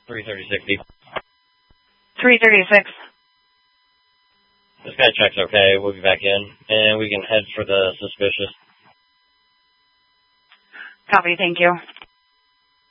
33060. 336. This guy checks okay. We'll be back in, and we can head for the suspicious. Copy, thank you.